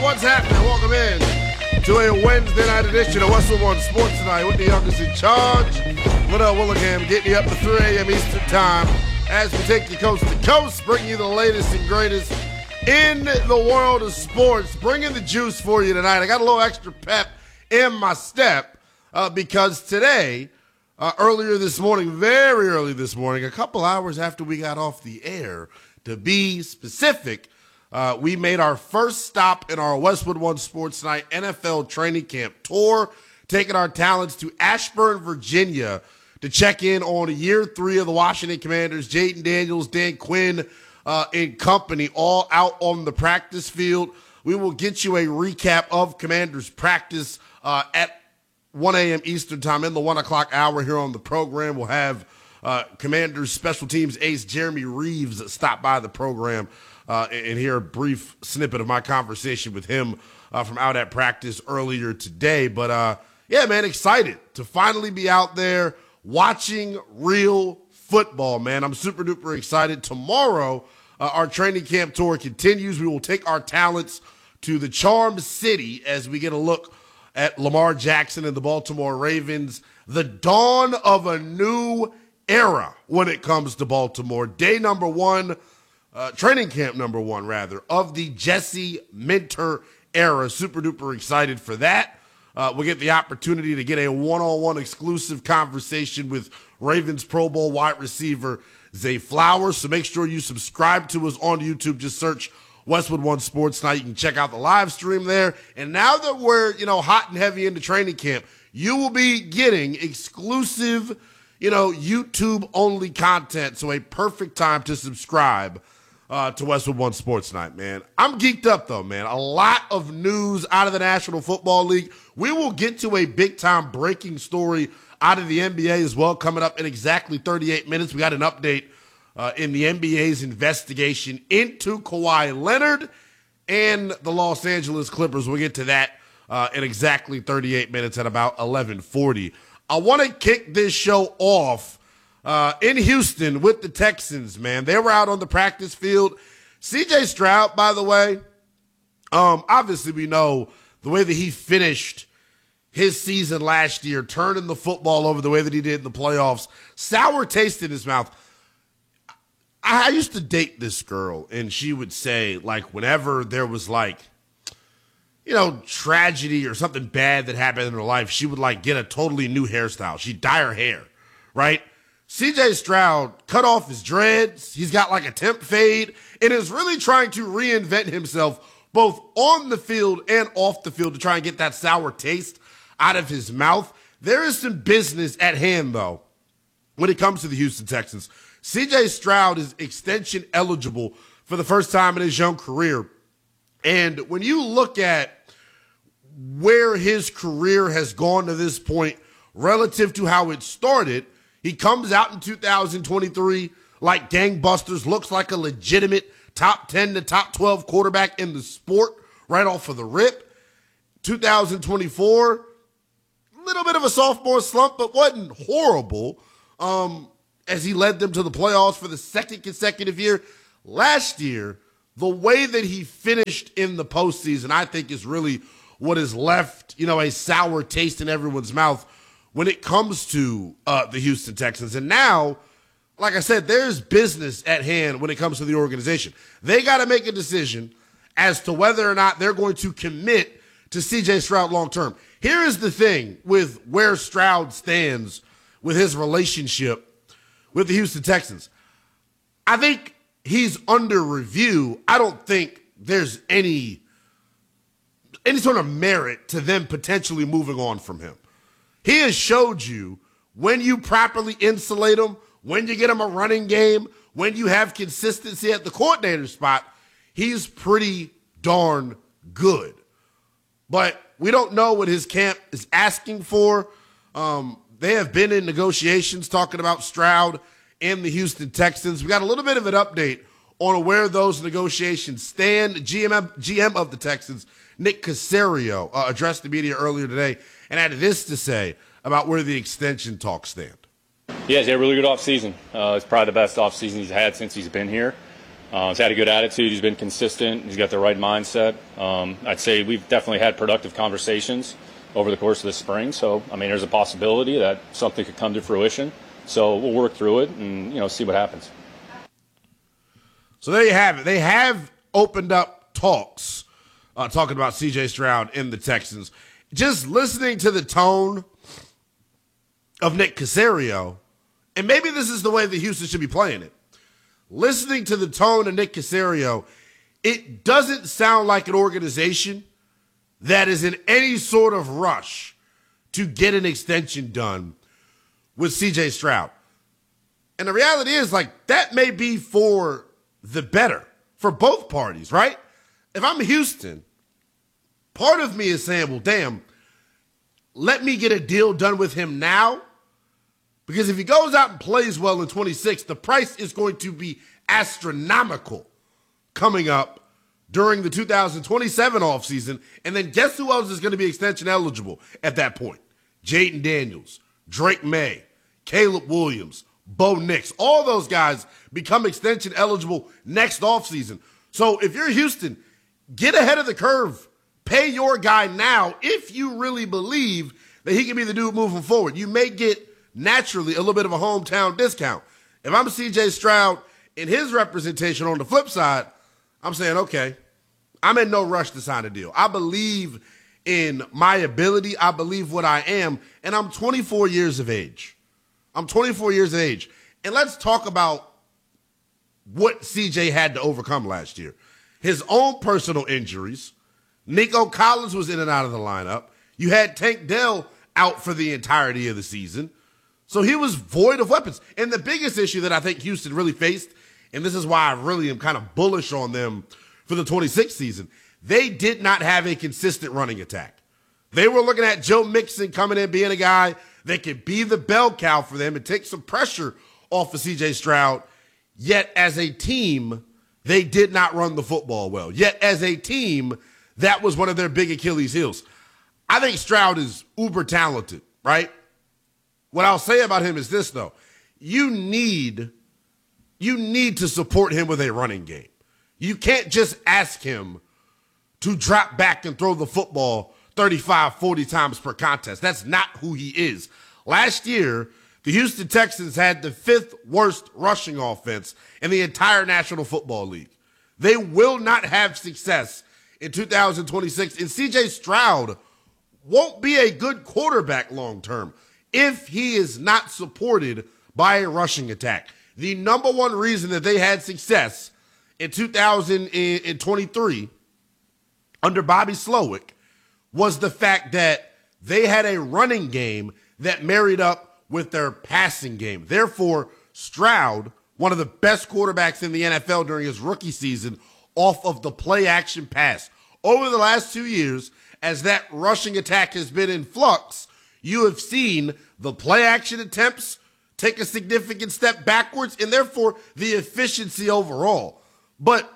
what's happening? Welcome in to a Wednesday night edition of Westwood One Sports Tonight with the youngest in charge, Liddell Willingham, getting you up to 3 a.m. Eastern Time as we take you coast to coast, bringing you the latest and greatest in the world of sports, bringing the juice for you tonight. I got a little extra pep in my step because today, earlier this morning, very early this morning, a couple hours after we got off the air, to be specific, we made our first stop in our Westwood One Sports Night NFL training camp tour, taking our talents to Ashburn, Virginia, to check in on year 3 of the Washington Commanders. Jaden Daniels, Dan Quinn, and company, all out on the practice field. We will get you a recap of Commanders practice at 1 a.m. Eastern Time in the 1 o'clock hour here on the program. We'll have Commanders special teams ace Jeremy Reeves stop by the program and hear a brief snippet of my conversation with him from out at practice earlier today. But, yeah, man, excited to finally be out there watching real football, man. I'm super duper excited. Tomorrow, our training camp tour continues. We will take our talents to the Charm City as we get a look at Lamar Jackson and the Baltimore Ravens. The dawn of a new era when it comes to Baltimore. Day number 1, training camp number 1, rather, of the Jesse Minter era. Super duper excited for that. We'll get the opportunity to get a one-on-one exclusive conversation with Ravens Pro Bowl wide receiver Zay Flowers. So make sure you subscribe to us on YouTube. Just search Westwood One Sports Night. You can check out the live stream there. And now that we're, hot and heavy into training camp, you will be getting exclusive, YouTube-only content. So a perfect time to subscribe to Westwood One Sports Night, man. I'm geeked up, though, man. A lot of news out of the National Football League. We will get to a big-time breaking story out of the NBA as well coming up in exactly 38 minutes. We got an update in the NBA's investigation into Kawhi Leonard and the Los Angeles Clippers. We'll get to that in exactly 38 minutes at about 11:40. I want to kick this show off in Houston with the Texans, man. They were out on the practice field. C.J. Stroud, by the way, obviously we know the way that he finished his season last year, turning the football over the way that he did in the playoffs, sour taste in his mouth. I used to date this girl, and she would say, whenever there was, tragedy or something bad that happened in her life, she would, get a totally new hairstyle. She'd dye her hair, right? C.J. Stroud cut off his dreads. He's got, a temp fade, and is really trying to reinvent himself both on the field and off the field to try and get that sour taste out of his mouth. There is some business at hand, though, when it comes to the Houston Texans. C.J. Stroud is extension eligible for the first time in his young career. And when you look at where his career has gone to this point relative to how it started, he comes out in 2023 like gangbusters, looks like a legitimate top 10 to top 12 quarterback in the sport right off of the rip. 2024, a little bit of a sophomore slump, but wasn't horrible as he led them to the playoffs for the second consecutive year. Last year, the way that he finished in the postseason, I think, is really what has left, a sour taste in everyone's mouth when it comes to the Houston Texans. And now, like I said, there's business at hand when it comes to the organization. They got to make a decision as to whether or not they're going to commit to C.J. Stroud long term. Here is the thing with where Stroud stands with his relationship with the Houston Texans. I think he's under review. I don't think there's any sort of merit to them potentially moving on from him. He has showed you when you properly insulate him, when you get him a running game, when you have consistency at the coordinator spot, he's pretty darn good. But we don't know what his camp is asking for. They have been in negotiations talking about Stroud and the Houston Texans. We got a little bit of an update on where those negotiations stand. GM of the Texans, Nick Caserio, addressed the media earlier today and had this to say about where the extension talks stand. Yeah, he's had a really good offseason. It's probably the best offseason he's had since he's been here. He's had a good attitude. He's been consistent. He's got the right mindset. I'd say we've definitely had productive conversations over the course of the spring. So, there's a possibility that something could come to fruition. So we'll work through it and, see what happens. So there you have it. They have opened up talks talking about C.J. Stroud and the Texans. Just listening to the tone of Nick Caserio, and maybe this is the way that Houston should be playing it. Listening to the tone of Nick Caserio, it doesn't sound like an organization that is in any sort of rush to get an extension done with C.J. Stroud. And the reality is, that may be for the better for both parties, right? If I'm Houston, part of me is saying, well, damn, let me get a deal done with him now. Because if he goes out and plays well in 26, the price is going to be astronomical coming up during the 2027 offseason. And then guess who else is going to be extension eligible at that point? Jaden Daniels, Drake May, Caleb Williams, Bo Nix. All those guys become extension eligible next offseason. So if you're Houston, get ahead of the curve. Pay your guy now if you really believe that he can be the dude moving forward. You may get naturally a little bit of a hometown discount. If I'm C.J. Stroud in his representation on the flip side, I'm saying, okay, I'm in no rush to sign a deal. I believe in my ability. I believe what I am, and I'm 24 years of age. I'm 24 years of age. And let's talk about what C.J. had to overcome last year. His own personal injuries. Nico Collins was in and out of the lineup. You had Tank Dell out for the entirety of the season. So he was void of weapons. And the biggest issue that I think Houston really faced, and this is why I really am kind of bullish on them for the 26th season, they did not have a consistent running attack. They were looking at Joe Mixon coming in, being a guy that could be the bell cow for them and take some pressure off of C.J. Stroud. Yet as a team, they did not run the football well. Yet as a team, that was one of their big Achilles heels. I think Stroud is uber talented, right? What I'll say about him is this, though. You need to support him with a running game. You can't just ask him to drop back and throw the football 35, 40 times per contest. That's not who he is. Last year, the Houston Texans had the 5th worst rushing offense in the entire National Football League. They will not have success in 2026, and C.J. Stroud won't be a good quarterback long term if he is not supported by a rushing attack. The number one reason that they had success in 2023 under Bobby Slowick was the fact that they had a running game that married up with their passing game. Therefore, Stroud, one of the best quarterbacks in the NFL during his rookie season, off of the play action pass. Over the last 2 years, as that rushing attack has been in flux, you have seen the play action attempts take a significant step backwards, and therefore the efficiency overall. But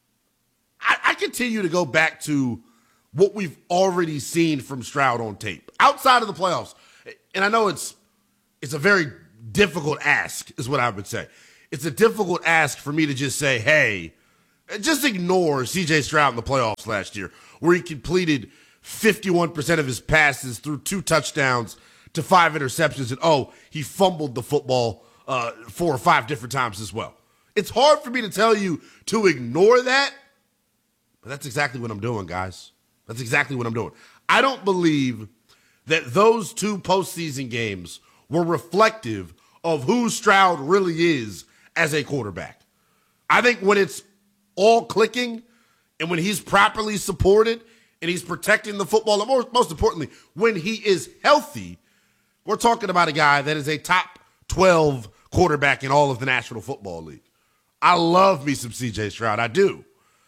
I continue to go back to what we've already seen from Stroud on tape outside of the playoffs. And I know it's a very difficult ask, is what I would say. It's a difficult ask for me to just say, hey, just ignore C.J. Stroud in the playoffs last year, where he completed 51% of his passes through 2 touchdowns to 5 interceptions, and he fumbled the football 4 or 5 different times as well. It's hard for me to tell you to ignore that, but that's exactly what I'm doing, guys. That's exactly what I'm doing. I don't believe that those 2 postseason games were reflective of who Stroud really is as a quarterback. I think when it's all clicking and when he's properly supported and he's protecting the football, and most importantly, when he is healthy, we're talking about a guy that is a top 12 quarterback in all of the National Football League. I love me some C.J. Stroud. I do.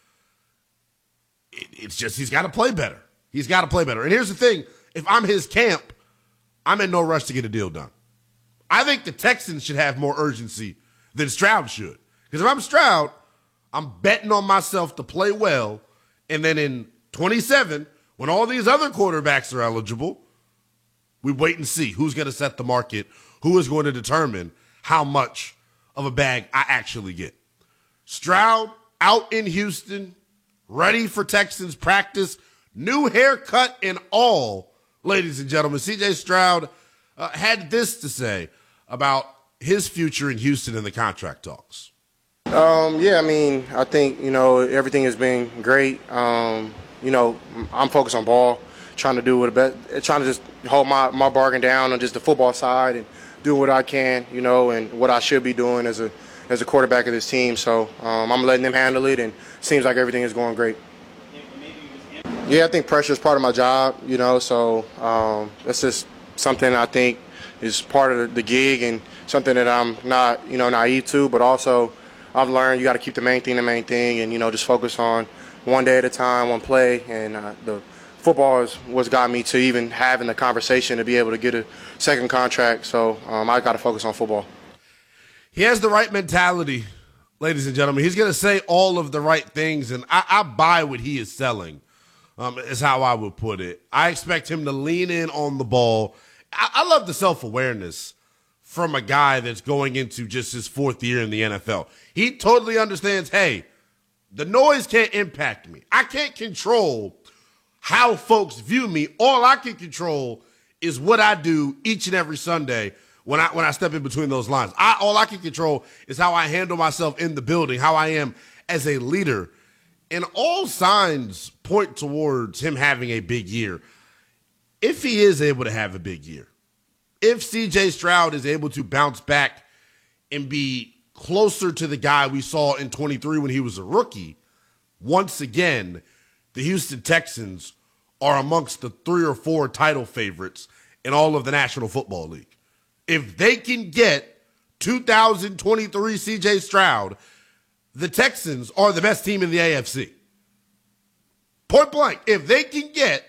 It's just he's got to play better. He's got to play better. And here's the thing. If I'm his camp, I'm in no rush to get a deal done. I think the Texans should have more urgency than Stroud should. Because if I'm Stroud, I'm betting on myself to play well, and then in 27, when all these other quarterbacks are eligible, we wait and see who's going to set the market, who is going to determine how much of a bag I actually get. Stroud out in Houston, ready for Texans practice, new haircut and all, ladies and gentlemen. C.J. Stroud had this to say about his future in Houston in the contract talks. Yeah, I mean, I think, everything has been great. I'm focused on ball, trying to do trying to just hold my bargain down on just the football side and do what I can, and what I should be doing as a quarterback of this team. So I'm letting them handle it, and it seems like everything is going great. Yeah, I think pressure is part of my job, so that's just something I think is part of the gig and something that I'm not, naive to, but also I've learned you got to keep the main thing and, just focus on one day at a time, one play, and the football is what's got me to even having the conversation to be able to get a second contract, so I got to focus on football. He has the right mentality, ladies and gentlemen. He's going to say all of the right things, and I buy what he is selling, is how I would put it. I expect him to lean in on the ball. I love the self-awareness from a guy that's going into just his fourth year in the NFL. He totally understands, hey, the noise can't impact me. I can't control how folks view me. All I can control is what I do each and every Sunday when I step in between those lines. All I can control is how I handle myself in the building, how I am as a leader. And all signs point towards him having a big year. If he is able to have a big year, if C.J. Stroud is able to bounce back and be closer to the guy we saw in 23 when he was a rookie, once again, the Houston Texans are amongst the 3 or 4 title favorites in all of the National Football League. If they can get 2023 C.J. Stroud, the Texans are the best team in the AFC. Point blank, if they can get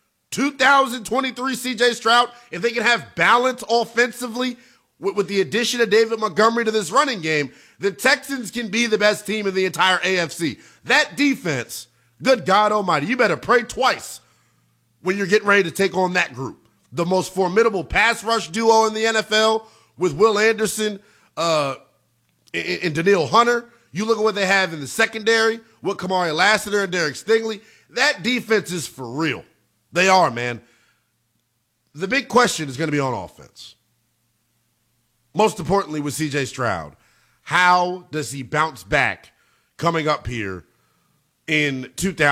2023 C.J. Stroud, if they can have balance offensively with the addition of David Montgomery to this running game, the Texans can be the best team in the entire AFC. That defense, good God almighty, you better pray twice when you're getting ready to take on that group. The most formidable pass rush duo in the NFL with Will Anderson and Danielle Hunter. You look at what they have in the secondary with Kamari Lassiter and Derek Stingley. That defense is for real. They are, man. The big question is going to be on offense. Most importantly with C.J. Stroud, how does he bounce back coming up here in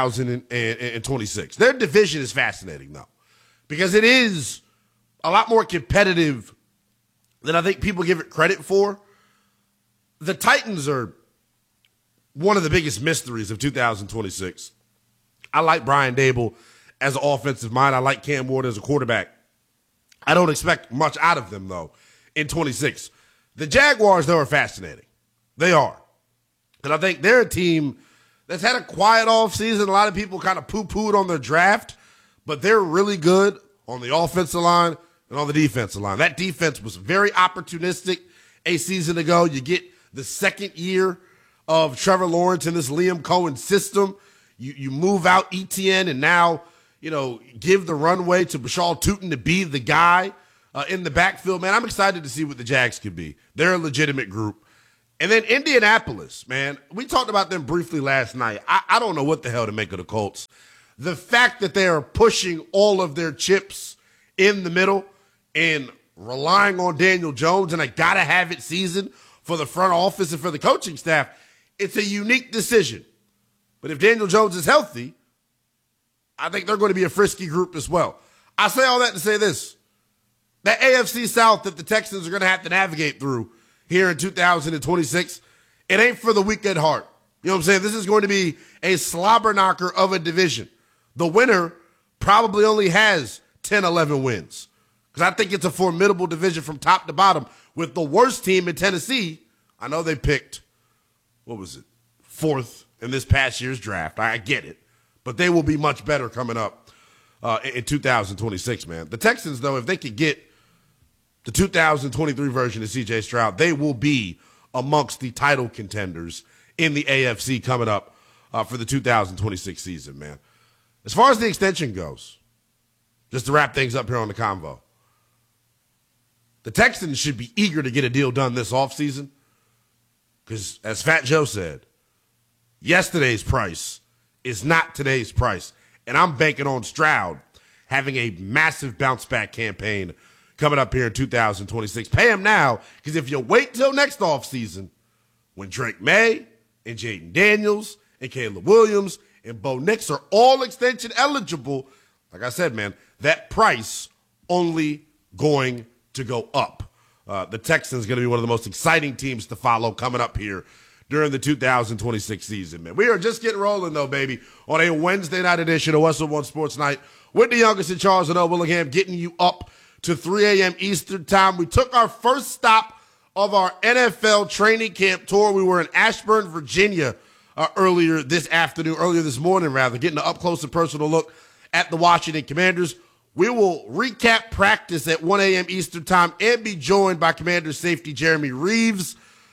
2026? Their division is fascinating, though, because it is a lot more competitive than I think people give it credit for. The Titans are one of the biggest mysteries of 2026. I like Brian Dable as an offensive mind. I like Cam Ward as a quarterback. I don't expect much out of them, though, in 26. The Jaguars, though, are fascinating. They are. And I think they're a team that's had a quiet offseason. A lot of people kind of poo-pooed on their draft, but they're really good on the offensive line and on the defensive line. That defense was very opportunistic a season ago. You get the second year of Trevor Lawrence in this Liam Cohen system. You move out ETN and now, give the runway to Bashal Tutin to be the guy in the backfield. Man, I'm excited to see what the Jags could be. They're a legitimate group. And then Indianapolis, man, we talked about them briefly last night. I don't know what the hell to make of the Colts. The fact that they are pushing all of their chips in the middle and relying on Daniel Jones and a gotta-have-it season for the front office and for the coaching staff, it's a unique decision. But if Daniel Jones is healthy, I think they're going to be a frisky group as well. I say all that to say this. That AFC South that the Texans are going to have to navigate through here in 2026, it ain't for the weak at heart. You know what I'm saying? This is going to be a slobber knocker of a division. The winner probably only has 10, 11 wins. Because I think it's a formidable division from top to bottom with the worst team in Tennessee. I know they picked, 4th in this past year's draft. I get it. But they will be much better coming up in 2026, man. The Texans, though, if they could get the 2023 version of C.J. Stroud, they will be amongst the title contenders in the AFC coming up for the 2026 season, man. As far as the extension goes, just to wrap things up here on the convo, the Texans should be eager to get a deal done this offseason because, as Fat Joe said, yesterday's price is not today's price. And I'm banking on Stroud having a massive bounce-back campaign coming up here in 2026. Pay him now, because if you wait till next offseason, when Drake May and Jaden Daniels and Caleb Williams and Bo Nix are all extension eligible, like I said, man, that price only going to go up. The Texans going to be one of the most exciting teams to follow coming up here during the 2026 season, man. We are just getting rolling, though, baby, on a Wednesday night edition of Westwood One Sports Night with the youngest in Charles and Willingham, getting you up to 3 a.m. Eastern time. We took our first stop of our NFL training camp tour. We were in Ashburn, Virginia, earlier this morning, getting an up-close and personal look at the Washington Commanders. We will recap practice at 1 a.m. Eastern time and be joined by Commander safety Jeremy Reeves.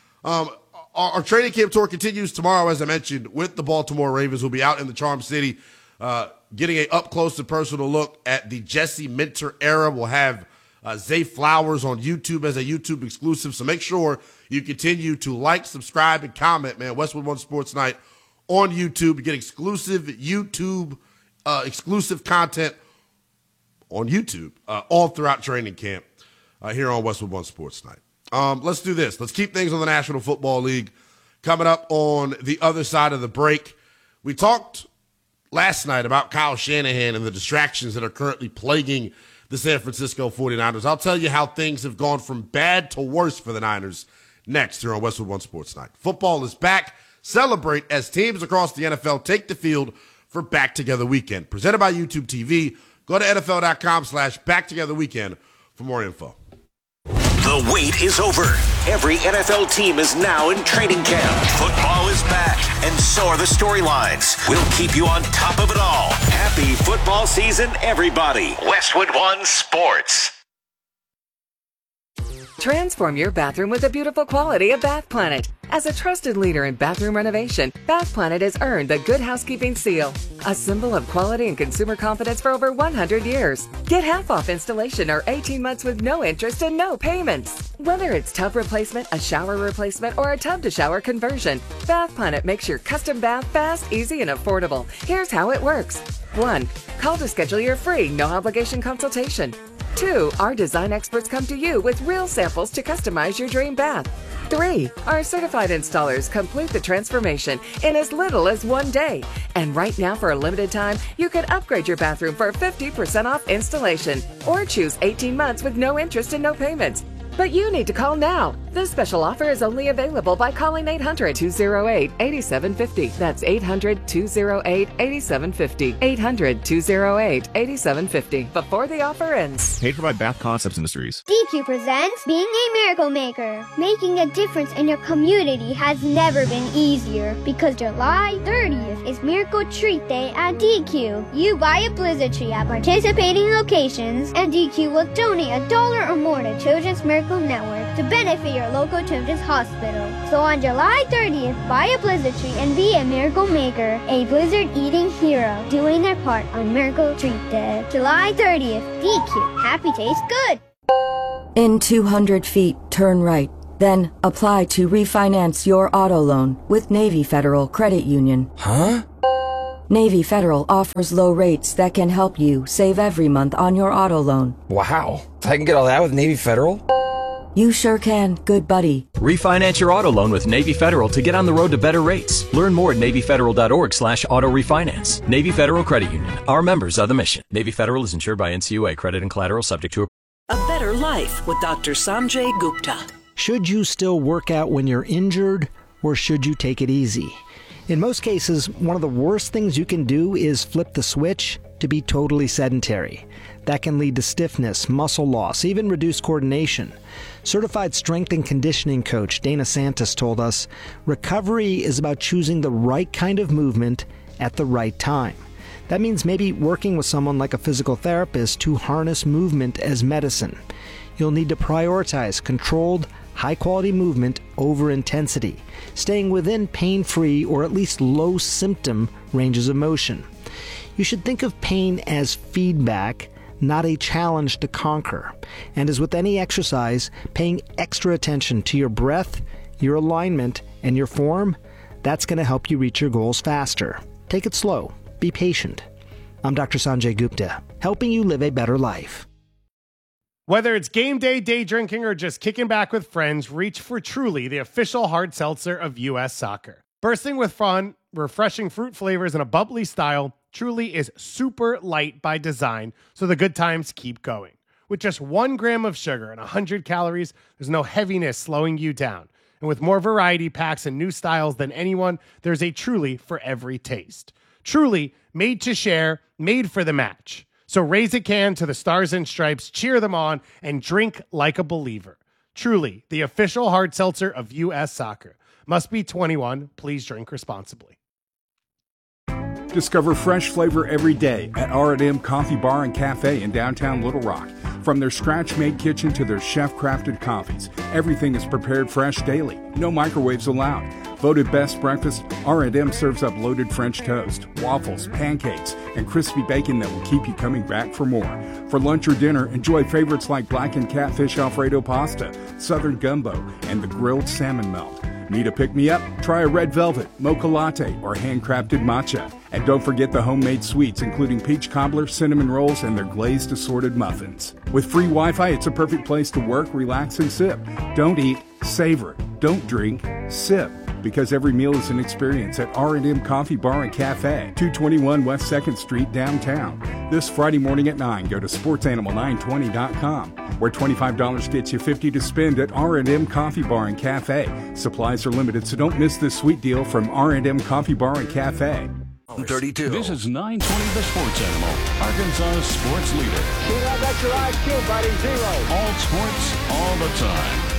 Our training camp tour continues tomorrow, as I mentioned, with the Baltimore Ravens. We'll be out in the Charm City getting an up-close and personal look at the Jesse Minter era. We'll have Zay Flowers on YouTube as a YouTube exclusive. So make sure you continue to like, subscribe, and comment, man. Westwood One Sports Night on YouTube. You get exclusive YouTube exclusive content on YouTube all throughout training camp here on Westwood One Sports Night. Let's do this. Let's keep things on the National Football League. Coming up on the other side of the break, we talked last night about Kyle Shanahan and the distractions that are currently plaguing the San Francisco 49ers. I'll tell you how things have gone from bad to worse for the Niners next here on Westwood One Sports Night. Football is back. Celebrate as teams across the NFL take the field for Back Together Weekend. Presented by YouTube TV. Go to NFL.com/BackTogetherWeekend for more info. The wait is over. Every NFL team is now in training camp. Football is back, and so are the storylines. We'll keep you on top of it all. Happy football season, everybody. Westwood One Sports. Transform your bathroom with the beautiful quality of Bath Planet. As a trusted leader in bathroom renovation, Bath Planet has earned the Good Housekeeping Seal, a symbol of quality and consumer confidence for over 100 years. Get half off installation or 18 months with no interest and no payments. Whether it's tub replacement, a shower replacement, or a tub-to-shower conversion, Bath Planet makes your custom bath fast, easy, and affordable. Here's how it works. 1. Call to schedule your free, no-obligation consultation. 2. Our design experts come to you with real samples to customize your dream bath. 3. Our certified installers complete the transformation in as little as 1 day. And right now, for a limited time, you can upgrade your bathroom for 50% off installation or choose 18 months with no interest and no payments. But you need to call now. This special offer is only available by calling 800-208-8750. That's 800-208-8750. 800-208-8750. Before the offer ends. Paid for by Bath Concepts Industries. DQ presents Being a Miracle Maker. Making a difference in your community has never been easier because July 30th is Miracle Treat Day at DQ. You buy a Blizzard tree at participating locations and DQ will donate $1 or more to Children's Miracle Network to benefit your local children's hospital. So on July 30th, buy a Blizzard tree and be a miracle maker, a blizzard eating hero, doing their part on Miracle Treat Day. July 30th, DQ. Happy tastes good. In 200 feet, turn right. Then apply to refinance your auto loan with Navy Federal Credit Union. Huh? Navy Federal offers low rates that can help you save every month on your auto loan. Wow. I can get all that with Navy Federal? You sure can, good buddy. Refinance your auto loan with Navy Federal to get on the road to better rates. Learn more at NavyFederal.org/auto refinance. Navy Federal Credit Union. Our members are the mission. Navy Federal is insured by NCUA. Credit and collateral subject to A Better Life with Dr. Sanjay Gupta. Should you still work out when you're injured, or should you take it easy? In most cases, one of the worst things you can do is flip the switch to be totally sedentary. That can lead to stiffness, muscle loss, even reduced coordination. Certified strength and conditioning coach Dana Santos told us, recovery is about choosing the right kind of movement at the right time. That means maybe working with someone like a physical therapist to harness movement as medicine. You'll need to prioritize controlled, high-quality movement over intensity, staying within pain-free or at least low-symptom ranges of motion. You should think of pain as feedback, not a challenge to conquer. And as with any exercise, paying extra attention to your breath, your alignment, and your form, That's going to help you reach your goals faster. Take it slow. Be patient. I'm Dr. Sanjay Gupta, helping you live a better life. Whether it's game day, day drinking, or just kicking back with friends, reach for Truly, the official hard seltzer of U.S. Soccer. Bursting with fun, refreshing fruit flavors, and a bubbly style, Truly is super light by design, so the good times keep going. With just 1 gram of sugar and 100 calories, there's no heaviness slowing you down. And with more variety packs and new styles than anyone, there's a Truly for every taste. Truly, made to share, made for the match. So raise a can to the Stars and Stripes, cheer them on, and drink like a believer. Truly, the official hard seltzer of U.S. Soccer. Must be 21. Please drink responsibly. Discover fresh flavor every day at R&M Coffee Bar and Cafe in downtown Little Rock. From their scratch-made kitchen to their chef-crafted coffees, everything is prepared fresh daily. No microwaves allowed. Voted best breakfast, R&M serves up loaded French toast, waffles, pancakes, and crispy bacon that will keep you coming back for more. For lunch or dinner, enjoy favorites like blackened catfish Alfredo pasta, southern gumbo, and the grilled salmon melt. Need a pick-me-up? Try a red velvet, mocha latte, or handcrafted matcha. And don't forget the homemade sweets, including peach cobbler, cinnamon rolls, and their glazed assorted muffins. With free Wi-Fi, it's a perfect place to work, relax, and sip. Don't eat, savor. Don't drink, sip. Because every meal is an experience at R&M Coffee Bar and Cafe, 221 West 2nd Street, downtown. This Friday morning at 9, go to sportsanimal920.com, where $25 gets you $50 to spend at R&M Coffee Bar and Cafe. Supplies are limited, so don't miss this sweet deal from R&M Coffee Bar and Cafe. 32. This is 920 The Sports Animal, Arkansas sports leader. Shoot up at your IQ, buddy. 0. All sports, all the time.